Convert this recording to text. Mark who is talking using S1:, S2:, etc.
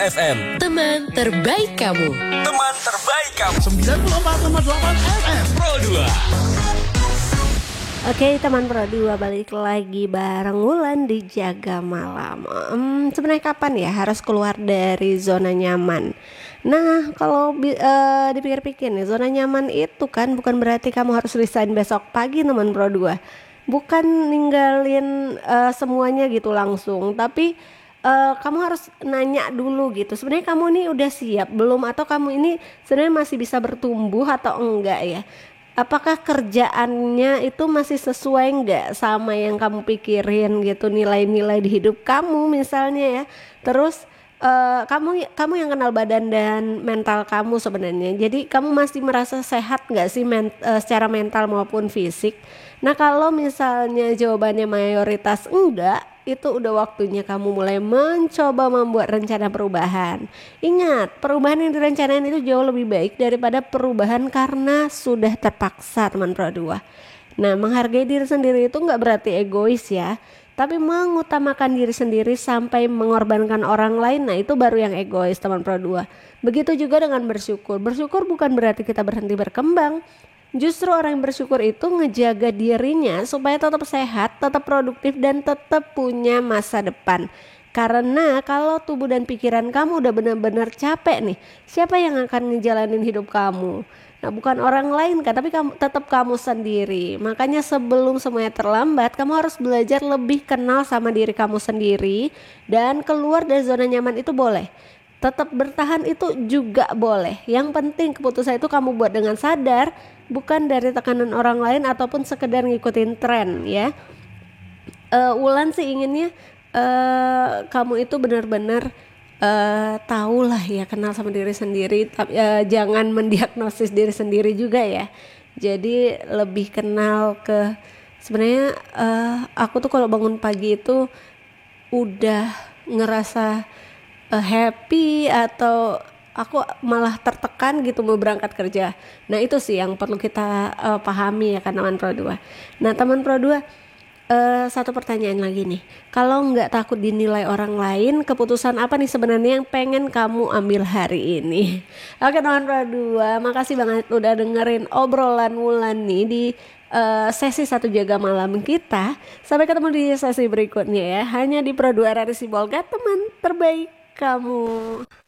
S1: FM.
S2: Teman terbaik kamu.
S1: Teman terbaik kamu.
S3: 94,8 FM
S1: Pro 2.
S4: Oke, teman Pro 2 balik lagi bareng Wulan di Jaga Malam. Sebenarnya kapan ya harus keluar dari zona nyaman? Nah, kalau dipikir-pikir nih, zona nyaman itu kan bukan berarti kamu harus resign besok pagi, teman Pro 2. Bukan ninggalin semuanya gitu langsung, tapi kamu harus nanya dulu gitu. Sebenarnya kamu ini udah siap belum, atau kamu ini sebenarnya masih bisa bertumbuh atau enggak ya? Apakah kerjaannya itu masih sesuai enggak sama yang kamu pikirin gitu, nilai-nilai di hidup kamu misalnya ya. Terus kamu yang kenal badan dan mental kamu sebenarnya. Jadi kamu masih merasa sehat enggak sih secara mental maupun fisik? Nah, kalau misalnya jawabannya mayoritas enggak, itu udah waktunya kamu mulai mencoba membuat rencana perubahan. Ingat, perubahan yang direncanain itu jauh lebih baik daripada perubahan karena sudah terpaksa, teman Pro 2. Nah, menghargai diri sendiri itu gak berarti egois ya, tapi mengutamakan diri sendiri sampai mengorbankan orang lain, nah itu baru yang egois, teman Pro 2. Begitu juga dengan bersyukur. Bersyukur bukan berarti kita berhenti berkembang. Justru orang yang bersyukur itu ngejaga dirinya supaya tetap sehat, tetap produktif, dan tetap punya masa depan. Karena kalau tubuh dan pikiran kamu udah benar-benar capek nih, siapa yang akan ngejalanin hidup kamu? Nah, bukan orang lain kan, tapi tetap kamu sendiri. Makanya sebelum semuanya terlambat, kamu harus belajar lebih kenal sama diri kamu sendiri. Dan keluar dari zona nyaman itu boleh, tetap bertahan itu juga boleh. Yang penting keputusan itu kamu buat dengan sadar, bukan dari tekanan orang lain ataupun sekedar ngikutin tren ya. Wulan sih inginnya kamu itu benar-benar tahu lah ya, kenal sama diri sendiri, tapi jangan mendiagnosis diri sendiri juga ya. Jadi lebih kenal ke sebenarnya aku tuh kalau bangun pagi itu udah ngerasa happy atau aku malah tertekan gitu mau berangkat kerja. Nah, itu sih yang perlu kita pahami ya kan, teman Pro 2. Nah, teman Pro 2, satu pertanyaan lagi nih. Kalau nggak takut dinilai orang lain, keputusan apa nih sebenarnya yang pengen kamu ambil hari ini? Oke, teman Pro 2, makasih banget udah dengerin obrolan Wulan nih di sesi 1 Jaga Malam kita. Sampai ketemu di sesi berikutnya ya, hanya di Pro 2 RRI Sibolga, teman terbaik kamu.